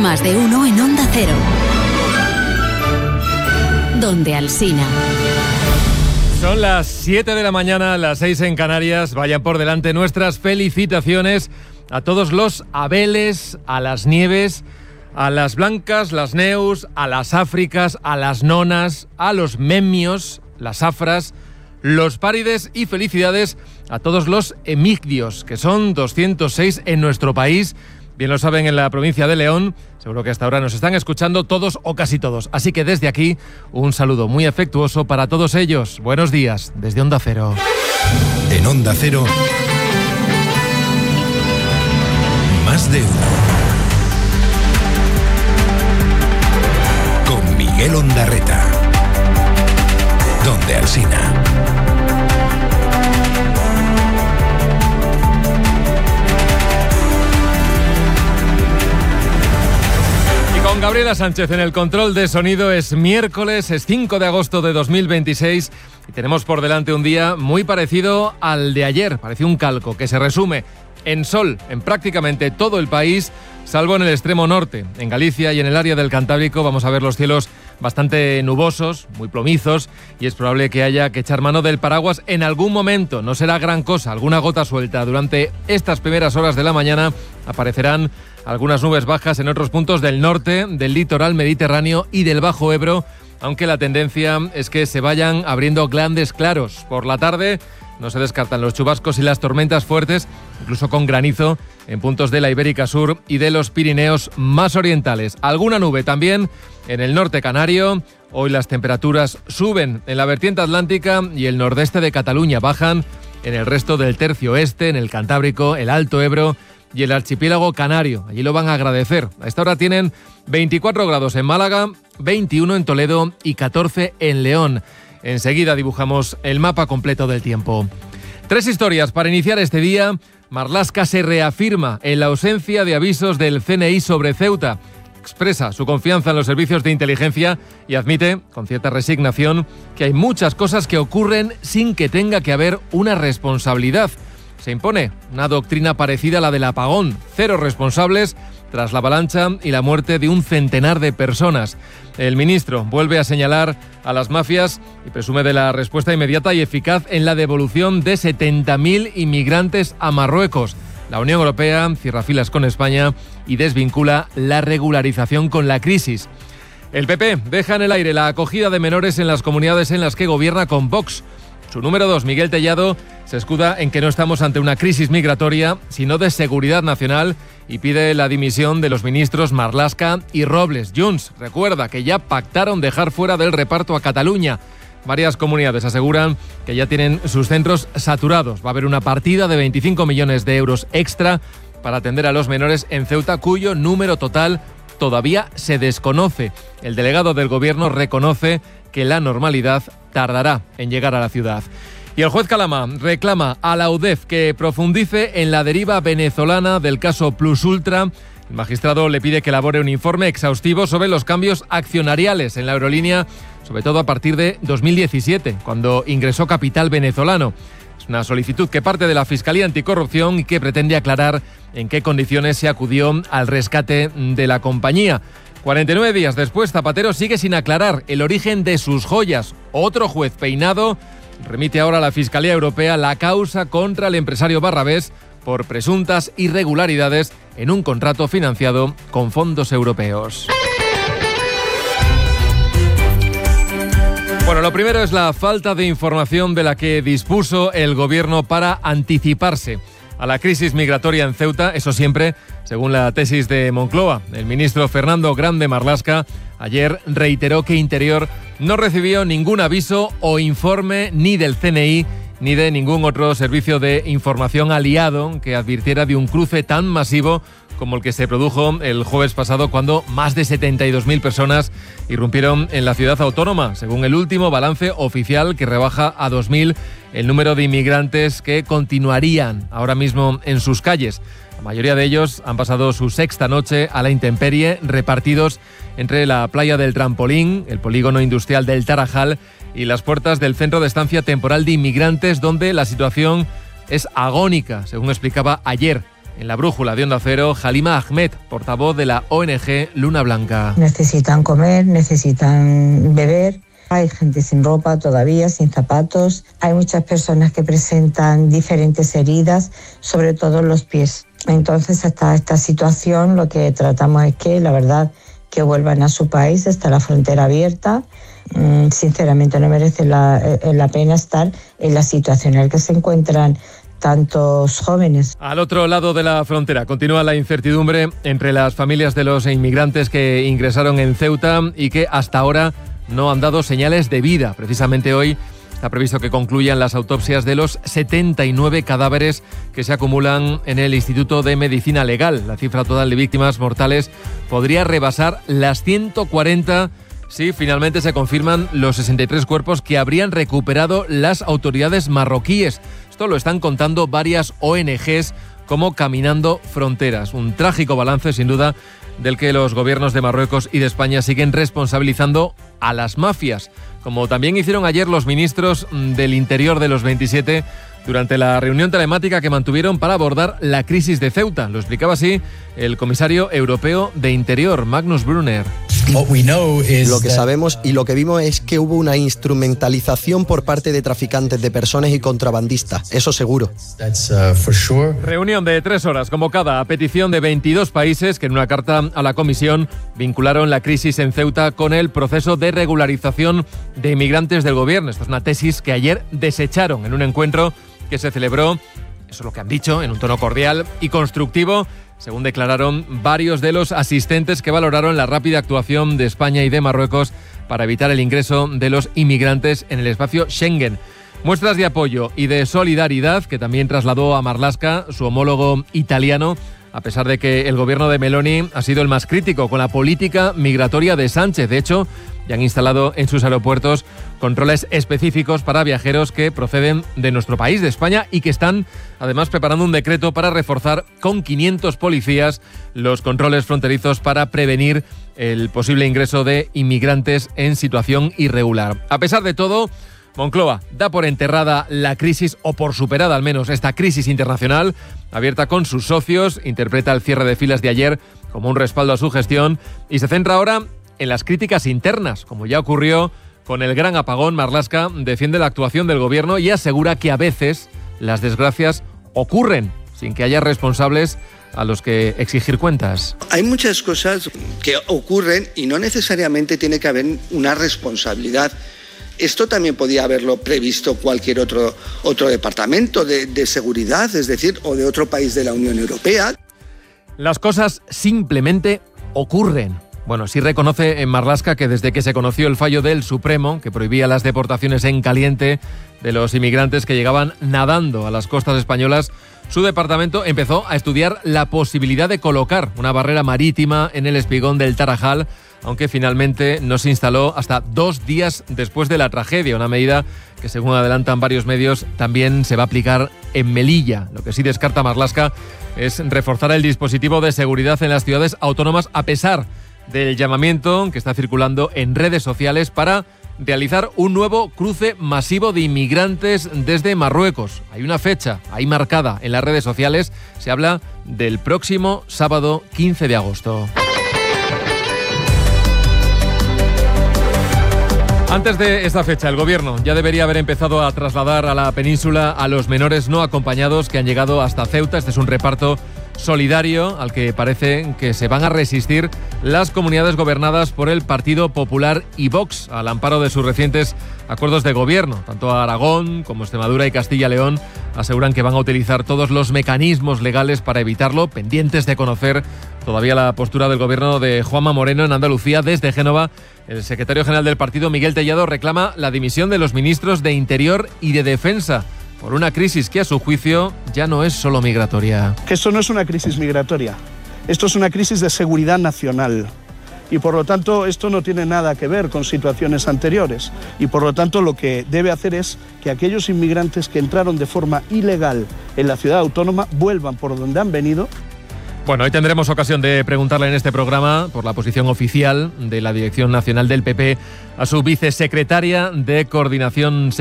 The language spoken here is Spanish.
Más de uno en Onda Cero. Donde Alsina. Son las 7 de la mañana, las 6 en Canarias. Vayan por delante nuestras felicitaciones a todos los Abeles, a las Nieves, a las Blancas, las Neus, a las Áfricas, a las Nonas, a los Memios, las Afras, los Párides y felicidades a todos los Emigdios, que son 206 en nuestro país. Bien lo saben en la provincia de León, seguro que hasta ahora nos están escuchando todos o casi todos. Así que desde aquí, un saludo muy afectuoso para todos ellos. Buenos días, desde Onda Cero. En Onda Cero, Más de uno. Con Miguel Ondarreta. Donde Alsina. Con Gabriela Sánchez en el control de sonido. Es miércoles, es 5 de agosto de 2026 y tenemos por delante un día muy parecido al de ayer. Parece un calco que se resume en sol en prácticamente todo el país, salvo en el extremo norte. En Galicia y en el área del Cantábrico vamos a ver los cielos bastante nubosos, muy plomizos, y es probable que haya que echar mano del paraguas en algún momento. No será gran cosa, alguna gota suelta. Durante estas primeras horas de la mañana aparecerán algunas nubes bajas en otros puntos del norte, del litoral mediterráneo y del Bajo Ebro, aunque la tendencia es que se vayan abriendo grandes claros. Por la tarde no se descartan los chubascos y las tormentas fuertes, incluso con granizo en puntos de la Ibérica Sur y de los Pirineos más orientales. Alguna nube también en el norte canario. Hoy las temperaturas suben en la vertiente atlántica y el nordeste de Cataluña, bajan en el resto del tercio oeste, en el Cantábrico, el Alto Ebro y el archipiélago canario. Allí lo van a agradecer. A esta hora tienen 24 grados en Málaga, 21 en Toledo y 14 en León. Enseguida dibujamos el mapa completo del tiempo. 3 historias para iniciar este día. Marlaska se reafirma en la ausencia de avisos del CNI sobre Ceuta. Expresa su confianza en los servicios de inteligencia y admite, con cierta resignación, que hay muchas cosas que ocurren sin que tenga que haber una responsabilidad. Se impone una doctrina parecida a la del apagón, 0 responsables tras la avalancha y la muerte de un centenar de personas. El ministro vuelve a señalar a las mafias y presume de la respuesta inmediata y eficaz en la devolución de 70.000 inmigrantes a Marruecos. La Unión Europea cierra filas con España y desvincula la regularización con la crisis. El PP deja en el aire la acogida de menores en las comunidades en las que gobierna con Vox. Su número 2, Miguel Tellado, se escuda en que no estamos ante una crisis migratoria, sino de seguridad nacional, y pide la dimisión de los ministros Marlaska y Robles. Junts recuerda que ya pactaron dejar fuera del reparto a Cataluña. Varias comunidades aseguran que ya tienen sus centros saturados. Va a haber una partida de 25 millones de euros extra para atender a los menores en Ceuta, cuyo número total todavía se desconoce. El delegado del gobierno reconoce que la normalidad tardará en llegar a la ciudad. Y el juez Calama reclama a la UDEF que profundice en la deriva venezolana del caso Plus Ultra. El magistrado le pide que elabore un informe exhaustivo sobre los cambios accionariales en la aerolínea, sobre todo a partir de 2017, cuando ingresó capital venezolano. Es una solicitud que parte de la Fiscalía Anticorrupción y que pretende aclarar en qué condiciones se acudió al rescate de la compañía. 49 días después, Zapatero sigue sin aclarar el origen de sus joyas. Otro juez Peinado remite ahora a la Fiscalía Europea la causa contra el empresario Barrabés por presuntas irregularidades en un contrato financiado con fondos europeos. Bueno, lo primero es la falta de información de la que dispuso el gobierno para anticiparse a la crisis migratoria en Ceuta, eso siempre según la tesis de Moncloa. El ministro Fernando Grande Marlaska ayer reiteró que Interior no recibió ningún aviso o informe ni del CNI ni de ningún otro servicio de información aliado que advirtiera de un cruce tan masivo como el que se produjo el jueves pasado, cuando más de 72.000 personas irrumpieron en la ciudad autónoma, según el último balance oficial, que rebaja a 2.000 el número de inmigrantes que continuarían ahora mismo en sus calles. La mayoría de ellos han pasado su sexta noche a la intemperie, repartidos entre la playa del Trampolín, el polígono industrial del Tarajal y las puertas del centro de estancia temporal de inmigrantes, donde la situación es agónica, según explicaba ayer En la brújula de Onda Cero, Halima Ahmed, portavoz de la ONG Luna Blanca. Necesitan comer, necesitan beber. Hay gente sin ropa todavía, sin zapatos. Hay muchas personas que presentan diferentes heridas, sobre todo en los pies. Entonces, hasta esta situación, lo que tratamos es que, la verdad, que vuelvan a su país. Está la frontera abierta. Sinceramente, no merece la pena estar en la situación en la que se encuentran tantos jóvenes. Al otro lado de la frontera continúa la incertidumbre entre las familias de los inmigrantes que ingresaron en Ceuta y que hasta ahora no han dado señales de vida. Precisamente hoy está previsto que concluyan las autopsias de los 79 cadáveres que se acumulan en el Instituto de Medicina Legal. La cifra total de víctimas mortales podría rebasar las 140 si finalmente se confirman los 63 cuerpos que habrían recuperado las autoridades marroquíes. Esto lo están contando varias ONGs como Caminando Fronteras. Un trágico balance, sin duda, del que los gobiernos de Marruecos y de España siguen responsabilizando a las mafias, como también hicieron ayer los ministros del Interior de los 27 durante la reunión telemática que mantuvieron para abordar la crisis de Ceuta. Lo explicaba así el comisario europeo de Interior, Magnus Brunner. Lo que sabemos y lo que vimos es que hubo una instrumentalización por parte de traficantes de personas y contrabandistas, eso seguro. Reunión de 3 horas convocada a petición de 22 países que en una carta a la Comisión vincularon la crisis en Ceuta con el proceso de regularización de inmigrantes del gobierno. Esto es una tesis que ayer desecharon en un encuentro que se celebró, eso es lo que han dicho, en un tono cordial y constructivo, según declararon varios de los asistentes que valoraron la rápida actuación de España y de Marruecos para evitar el ingreso de los inmigrantes en el espacio Schengen. Muestras de apoyo y de solidaridad que también trasladó a Marlaska, su homólogo italiano, a pesar de que el gobierno de Meloni ha sido el más crítico con la política migratoria de Sánchez. De hecho, ya han instalado en sus aeropuertos controles específicos para viajeros que proceden de nuestro país, de España, y que están además preparando un decreto para reforzar con 500 policías los controles fronterizos para prevenir el posible ingreso de inmigrantes en situación irregular. A pesar de todo, Moncloa da por enterrada la crisis, o por superada al menos esta crisis internacional, abierta con sus socios, interpreta el cierre de filas de ayer como un respaldo a su gestión y se centra ahora en las críticas internas, como ya ocurrió con el gran apagón. Marlaska defiende la actuación del gobierno y asegura que a veces las desgracias ocurren sin que haya responsables a los que exigir cuentas. Hay muchas cosas que ocurren y no necesariamente tiene que haber una responsabilidad. Esto también podía haberlo previsto cualquier otro departamento de seguridad, es decir, o de otro país de la Unión Europea. Las cosas simplemente ocurren. Bueno, sí reconoce en Marlaska que desde que se conoció el fallo del Supremo, que prohibía las deportaciones en caliente de los inmigrantes que llegaban nadando a las costas españolas, su departamento empezó a estudiar la posibilidad de colocar una barrera marítima en el espigón del Tarajal, aunque finalmente no se instaló hasta 2 días después de la tragedia, una medida que, según adelantan varios medios, también se va a aplicar en Melilla. Lo que sí descarta Marlaska es reforzar el dispositivo de seguridad en las ciudades autónomas, a pesar del llamamiento que está circulando en redes sociales para realizar un nuevo cruce masivo de inmigrantes desde Marruecos. Hay una fecha ahí marcada en las redes sociales, se habla del próximo sábado 15 de agosto. Antes de esta fecha, el gobierno ya debería haber empezado a trasladar a la península a los menores no acompañados que han llegado hasta Ceuta. Este es un reparto solidario al que parece que se van a resistir las comunidades gobernadas por el Partido Popular y Vox, al amparo de sus recientes acuerdos de gobierno. Tanto Aragón como Extremadura y Castilla y León aseguran que van a utilizar todos los mecanismos legales para evitarlo, pendientes de conocer todavía la postura del gobierno de Juanma Moreno en Andalucía. Desde Génova, el secretario general del partido, Miguel Tellado, reclama la dimisión de los ministros de Interior y de Defensa por una crisis que, a su juicio, ya no es solo migratoria. Que esto no es una crisis migratoria, esto es una crisis de seguridad nacional. Y por lo tanto esto no tiene nada que ver con situaciones anteriores. Y por lo tanto lo que debe hacer es que aquellos inmigrantes que entraron de forma ilegal en la ciudad autónoma vuelvan por donde han venido. Bueno, hoy tendremos ocasión de preguntarle en este programa por la posición oficial de la Dirección Nacional del PP a su vicesecretaria de Coordinación